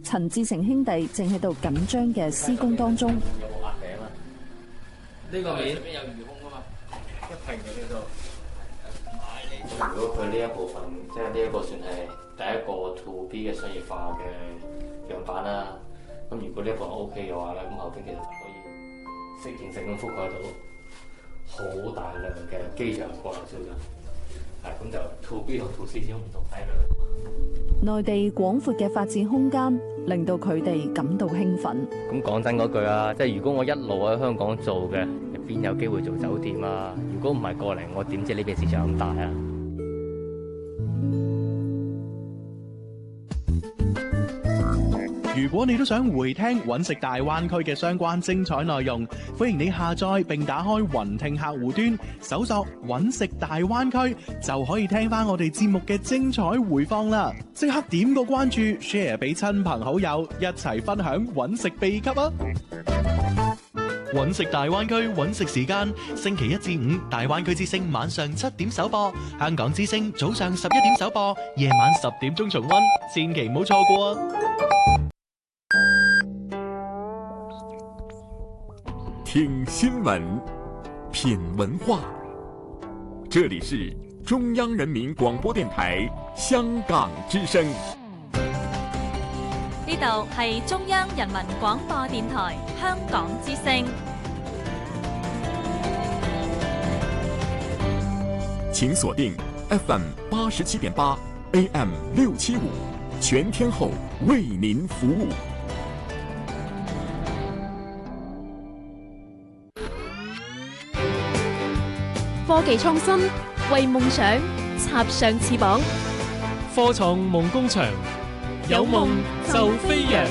陳志成兄弟正喺度緊張嘅施工當中。 有冇壓餅啊？呢個面邊有魚空啊嘛，一平嘅呢度。如果佢呢一部分，即係呢一個算係第一個 to B 嘅商業化嘅樣板啦。咁如果呢一個 OK 嘅話咧，咁後邊其實就可以適應性咁覆蓋到好大量嘅機場國內消費。係咁就 to B 同 to C 先唔同體量。 內地廣闊嘅發展空間令到佢哋感到興奮。 咁講真嗰句啊，即係如果我一路喺香港做嘅，邊有機會做酒店啊？如果唔係過嚟，我點知呢邊市場咁大啊？ 如果你都想回聽揾食大灣區嘅相關精彩內容，歡迎你下載並打開雲聽客戶端，搜索揾食大灣區，就可以聽翻我哋節目嘅精彩回放啦！即刻點個關注 ，share 俾親朋好友，一齊分享揾食秘笈啊！揾食大灣區揾食時間，星期一至五大灣區之聲晚上7點首播，香港之聲早上11點首播，夜晚10點鐘重溫，千祈唔好錯過啊！ 聽新聞，品文化，這裡是中央人民廣播電台香港之聲。 呢度係中央人民廣播電台香港之聲。 請鎖定 FM 87.8 AM 675，全天候為您服務。 科技創新，為夢想插上翅膀。 科創夢工場，有夢就飛揚。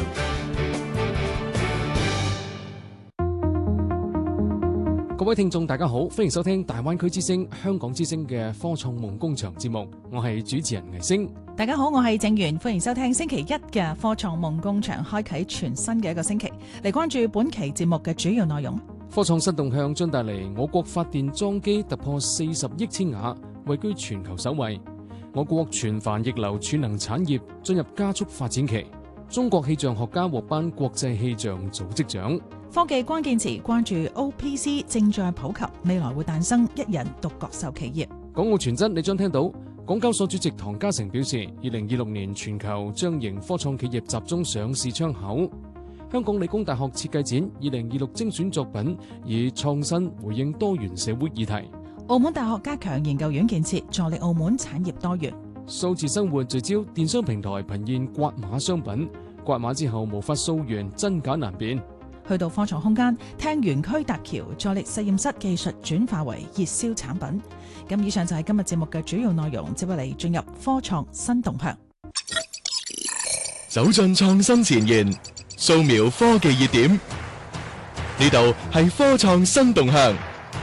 各位聽眾大家好，歡迎收聽大灣區之聲、香港之聲嘅科創夢工場節目，我係主持人魏星。 大家好，我係鄭源，歡迎收聽星期一嘅科創夢工場，開啟全新嘅一個星期，嚟關注本期節目嘅主要內容。 科創新動向將帶嚟我國發電裝機突破40億千瓦，位居全球首位。我國全帆逆流儲能產業進入加速發展期。中國氣象學家獲頒國際氣象組織獎。 科技關鍵詞關注 OPC 正在普及，未來會誕生一人獨角獸企業。 港澳傳真你將聽到，港交所主席唐家成表示，2026年全球將迎科創企業集中上市窗口。香港理工大學設計展2026精選作品以創新回應多元社會議題。 澳門大學加強研究院建設，助力澳門產業多元。 數字生活聚焦電商平台頻現刮碼商品，刮碼之後無法溯源，真假難辨。 去到科創空間，聽園區搭橋，助力實驗室技術轉化為熱銷產品。咁以上就係今日節目嘅主要內容，接落嚟進入科創新動向。 走進創新前沿，掃描科技熱點，呢度係科創新動向。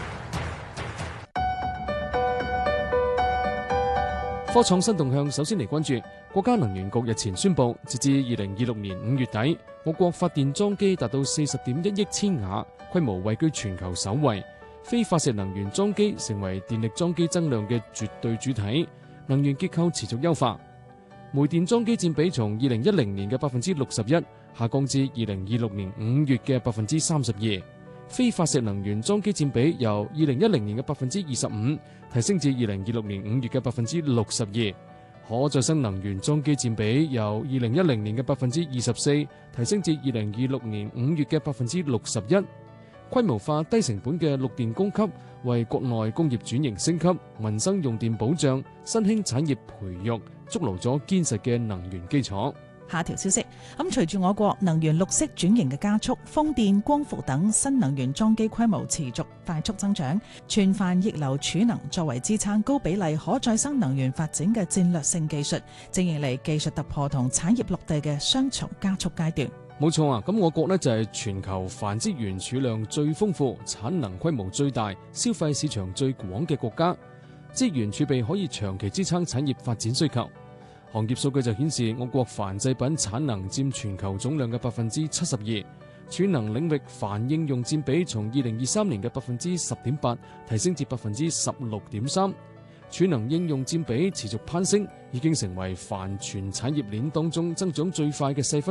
科創新動向首先嚟關注，國家能源局日前宣布，截至2026年5月底，我國發電裝機達到40.1億千瓦，規模位居全球首位。非化石能源裝機成為電力裝機增量嘅絕對主體，能源結構持續優化。煤電裝機佔比從2010年嘅61%下降至2026年5月嘅32%。非化石能源裝機佔比由2010年嘅25%提升至2026年5月嘅62%。可再生能源裝機佔比由2010年嘅24%提升至2026年5月嘅61%。規模化低成本嘅綠電供給，為國內工業轉型升級、民生用電保障、新興產業培育築牢咗堅實嘅能源基礎。 下條消息，隨住我國能源綠色轉型嘅加速，風電、光伏等新能源裝機規模持續快速增長，全帆逆流儲能作為支撐高比例可再生能源發展嘅戰略性技術，正迎嚟技術突破同產業落地嘅雙重加速階段。 冇錯啊！咁我國呢就係全球泛資源儲量最豐富、產能規模最大、消費市場最廣嘅國家，資源儲備可以長期支撐產業發展需求。行業數據就顯示，我國帆製品產能佔全球總量嘅72%，儲能領域帆應用佔比從2023年嘅10.8%提升至16.3%。儲能應用佔比持續攀升，已經成為帆全產業鏈當中增長最快嘅細分